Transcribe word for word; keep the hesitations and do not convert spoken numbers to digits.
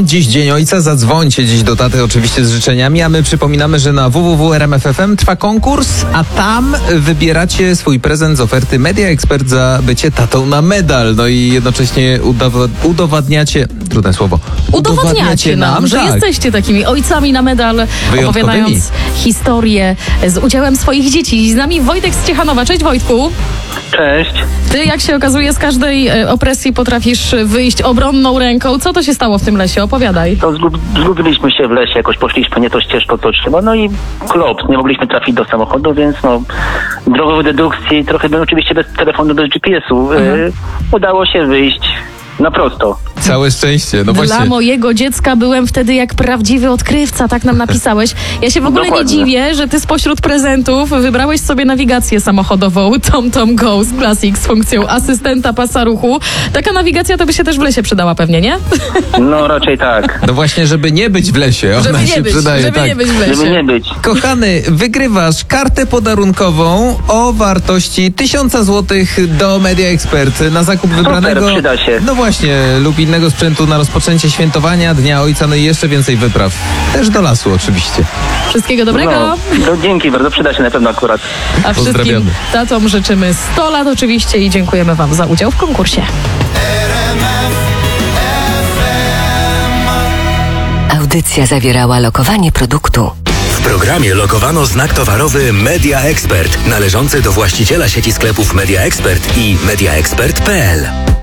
Dziś Dzień Ojca, zadzwońcie dziś do taty oczywiście z życzeniami, a my przypominamy, że na w w w kropka r m f f m trwa konkurs, a tam wybieracie swój prezent z oferty Media Expert za bycie tatą na medal. No i jednocześnie udowa- udowadniacie, trudne słowo, Udowadniacie nam, nam że tak. jesteście takimi ojcami na medal, Wyjątkowymi. opowiadając historię z udziałem swoich dzieci. Z nami Wojtek z Ciechanowa. Cześć, Wojtku. Cześć. Ty, jak się okazuje, z każdej e, opresji potrafisz wyjść obronną ręką. Co to się stało w tym lesie? Opowiadaj. To zgub, zgubiliśmy się w lesie, jakoś poszliśmy nie tą ścieżką, co trzeba, no i klop, nie mogliśmy trafić do samochodu, więc no, drogą dedukcji, trochę no, oczywiście bez telefonu, bez G P S-u, Mhm. y, udało się wyjść na prosto. Całe szczęście, no Dla właśnie. mojego dziecka byłem wtedy jak prawdziwy odkrywca, tak nam napisałeś. Ja się w ogóle Dokładnie. nie dziwię, że ty spośród prezentów wybrałeś sobie nawigację samochodową TomTom Go Classic z funkcją asystenta pasa ruchu. Taka nawigacja to by się też w lesie przydała pewnie, nie? No raczej tak, No właśnie, żeby nie być w lesie, ona Żeby się nie być, przydaje. żeby tak. nie być w lesie. żeby nie być. Kochany, wygrywasz kartę podarunkową o wartości tysiąc złotych do Media Expert na zakup wybranego, przyda się. no właśnie, lub innego sprzętu na rozpoczęcie świętowania Dnia Ojca, no i jeszcze więcej wypraw. Też do lasu oczywiście. Wszystkiego dobrego. No, to dzięki bardzo, przyda się na pewno akurat. A wszystkim Pozdrawiamy. tatom życzymy sto lat oczywiście i dziękujemy wam za udział w konkursie. Audycja zawierała lokowanie produktu. W programie lokowano znak towarowy Media Expert, należący do właściciela sieci sklepów Media Expert i mediaexpert kropka p l.